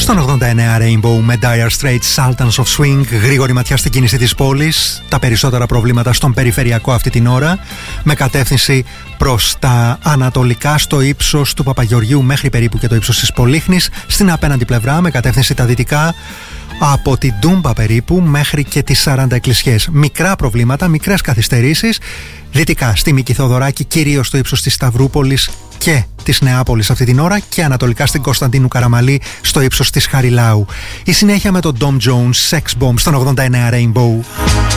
Στον 89 Rainbow με Dire Straits, Sultans of Swing. Γρήγορη ματιά στην κίνηση της πόλης. Τα περισσότερα προβλήματα στον περιφερειακό αυτή την ώρα, με κατεύθυνση προς τα ανατολικά στο ύψος του Παπαγεωργίου μέχρι περίπου και το ύψος της Πολύχνης. Στην απέναντι πλευρά με κατεύθυνση τα δυτικά, από την Τούμπα περίπου μέχρι και τις 40 εκκλησιές. Μικρά προβλήματα, μικρές καθυστερήσεις δυτικά στη Μίκη Θεοδωράκη, κυρίως στο ύψος της Σταυρούπολης και της Νεάπολης αυτή την ώρα, και ανατολικά στην Κωνσταντίνου Καραμαλή στο ύψος της Χαριλάου. Η συνέχεια με τον Dom Jones, Sex Bomb στον 89 Rainbow.